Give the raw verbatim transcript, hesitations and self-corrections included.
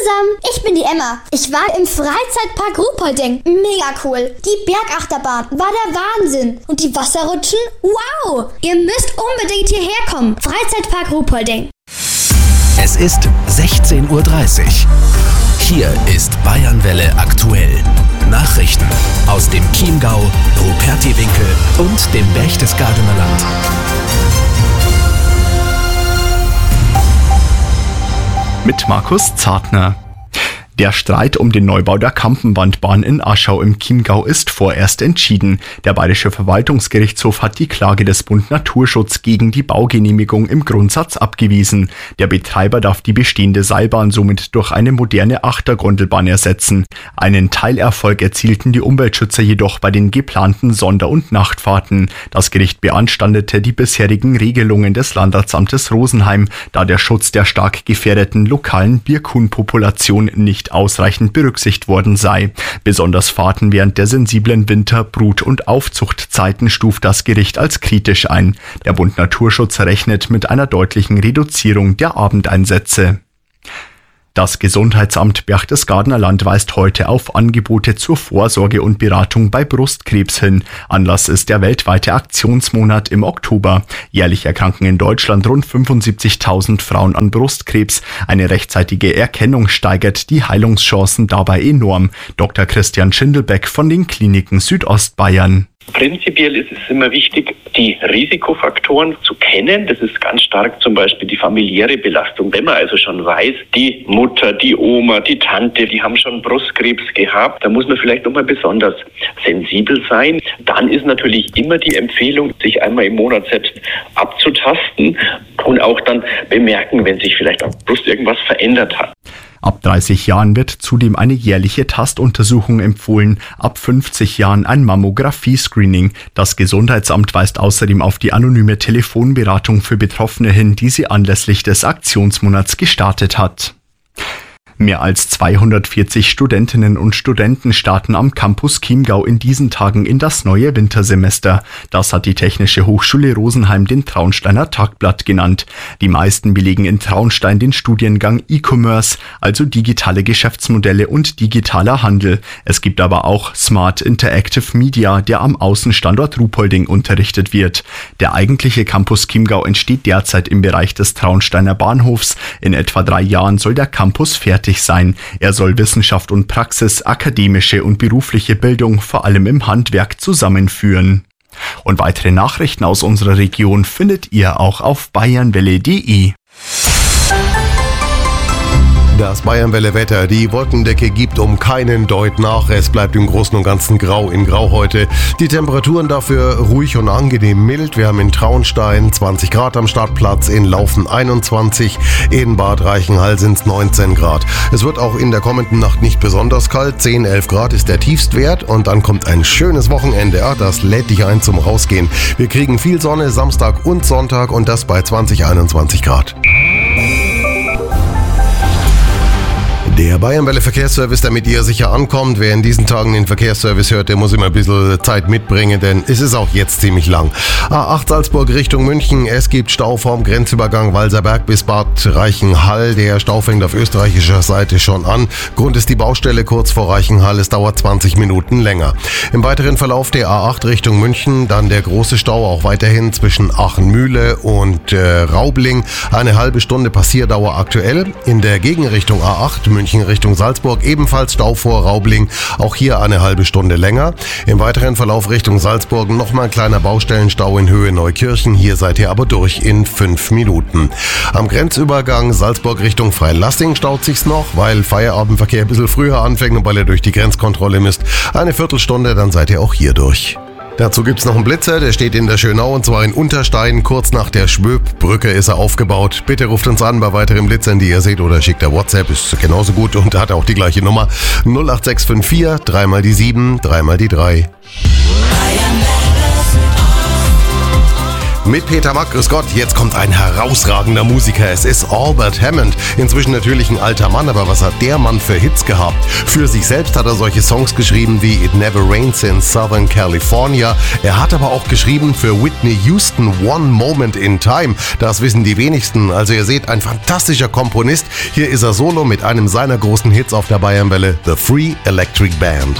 zusammen, ich bin die Emma. Ich war im Freizeitpark Ruhpolding. Mega cool. Die Bergachterbahn war der Wahnsinn. Und die Wasserrutschen? Wow! Ihr müsst unbedingt hierher kommen. Freizeitpark Ruhpolding. Es ist sechzehn Uhr dreißig. Hier ist Bayernwelle aktuell. Nachrichten aus dem Chiemgau, Rupertiwinkel und dem Berchtesgadener Land. Mit Markus Zartner. Der Streit um den Neubau der Kampenwandbahn in Aschau im Chiemgau ist vorerst entschieden. Der Bayerische Verwaltungsgerichtshof hat die Klage des Bund Naturschutz gegen die Baugenehmigung im Grundsatz abgewiesen. Der Betreiber darf die bestehende Seilbahn somit durch eine moderne Achtergondelbahn ersetzen. Einen Teilerfolg erzielten die Umweltschützer jedoch bei den geplanten Sonder- und Nachtfahrten. Das Gericht beanstandete die bisherigen Regelungen des Landratsamtes Rosenheim, da der Schutz der stark gefährdeten lokalen Birkhuhnpopulation nicht ausreichend berücksichtigt worden sei. Besonders Fahrten während der sensiblen Winter-, Brut- und Aufzuchtzeiten stuft das Gericht als kritisch ein. Der Bund Naturschutz rechnet mit einer deutlichen Reduzierung der Abendeinsätze. Das Gesundheitsamt Berchtesgadener Land weist heute auf Angebote zur Vorsorge und Beratung bei Brustkrebs hin. Anlass ist der weltweite Aktionsmonat im Oktober. Jährlich erkranken in Deutschland rund fünfundsiebzigtausend Frauen an Brustkrebs. Eine rechtzeitige Erkennung steigert die Heilungschancen dabei enorm. Doktor Christian Schindelbeck von den Kliniken Südostbayern. Prinzipiell ist es immer wichtig, die Risikofaktoren zu kennen. Das ist ganz stark zum Beispiel die familiäre Belastung. Wenn man also schon weiß, die Mutter, die Oma, die Tante, die haben schon Brustkrebs gehabt, da muss man vielleicht nochmal besonders sensibel sein. Dann ist natürlich immer die Empfehlung, sich einmal im Monat selbst abzutasten und auch dann bemerken, wenn sich vielleicht auf der Brust irgendwas verändert hat. Ab dreißig Jahren wird zudem eine jährliche Tastuntersuchung empfohlen, ab fünfzig Jahren ein Mammographie-Screening. Das Gesundheitsamt weist außerdem auf die anonyme Telefonberatung für Betroffene hin, die sie anlässlich des Aktionsmonats gestartet hat. Mehr als zweihundertvierzig Studentinnen und Studenten starten am Campus Chiemgau in diesen Tagen in das neue Wintersemester. Das hat die Technische Hochschule Rosenheim den Traunsteiner Tagblatt genannt. Die meisten belegen in Traunstein den Studiengang E-Commerce, also digitale Geschäftsmodelle und digitaler Handel. Es gibt aber auch Smart Interactive Media, der am Außenstandort Ruhpolding unterrichtet wird. Der eigentliche Campus Chiemgau entsteht derzeit im Bereich des Traunsteiner Bahnhofs. In etwa drei Jahren soll der Campus fertig sein. Er soll Wissenschaft und Praxis, akademische und berufliche Bildung vor allem im Handwerk zusammenführen. Und weitere Nachrichten aus unserer Region findet ihr auch auf bayernwelle punkt de. Das Bayernwelle-Wetter. Die Wolkendecke gibt um keinen Deut nach. Es bleibt im Großen und Ganzen grau in Grau heute. Die Temperaturen dafür ruhig und angenehm mild. Wir haben in Traunstein zwanzig Grad am Stadtplatz, in Laufen einundzwanzig, in Bad Reichenhall sind es neunzehn Grad. Es wird auch in der kommenden Nacht nicht besonders kalt. zehn, elf Grad ist der Tiefstwert und dann kommt ein schönes Wochenende. Ja, das lädt dich ein zum Rausgehen. Wir kriegen viel Sonne Samstag und Sonntag und das bei zwanzig, einundzwanzig Grad. Der Bayernwelle-Verkehrsservice, damit ihr sicher ankommt. Wer in diesen Tagen den Verkehrsservice hört, der muss immer ein bisschen Zeit mitbringen, denn es ist auch jetzt ziemlich lang. A acht Salzburg Richtung München. Es gibt Stau vorm Grenzübergang Walserberg bis Bad Reichenhall. Der Stau fängt auf österreichischer Seite schon an. Grund ist die Baustelle kurz vor Reichenhall. Es dauert zwanzig Minuten länger. Im weiteren Verlauf der A acht Richtung München dann der große Stau auch weiterhin zwischen Aachenmühle und äh, Raubling. Eine halbe Stunde Passierdauer aktuell. In der Gegenrichtung A acht München Richtung Salzburg ebenfalls Stau vor Raubling, auch hier eine halbe Stunde länger. Im weiteren Verlauf Richtung Salzburg nochmal ein kleiner Baustellenstau in Höhe Neukirchen, hier seid ihr aber durch in fünf Minuten. Am Grenzübergang Salzburg Richtung Freilassing staut sich's noch, weil Feierabendverkehr ein bisschen früher anfängt und weil ihr durch die Grenzkontrolle müsst. Eine Viertelstunde, dann seid ihr auch hier durch. Dazu gibt's noch einen Blitzer, der steht in der Schönau und zwar in Unterstein. Kurz nach der Schwöbbrücke ist er aufgebaut. Bitte ruft uns an bei weiteren Blitzern, die ihr seht, oder schickt der WhatsApp, ist genauso gut und hat auch die gleiche Nummer. null acht sechs fünf vier, dreimal die sieben, dreimal die drei. Mit Peter Mack, grüß Gott, jetzt kommt ein herausragender Musiker. Es ist Albert Hammond. Inzwischen natürlich ein alter Mann, aber was hat der Mann für Hits gehabt? Für sich selbst hat er solche Songs geschrieben wie It Never Rains in Southern California. Er hat aber auch geschrieben für Whitney Houston One Moment in Time. Das wissen die wenigsten. Also ihr seht, ein fantastischer Komponist. Hier ist er solo mit einem seiner großen Hits auf der Bayernwelle, The Free Electric Band.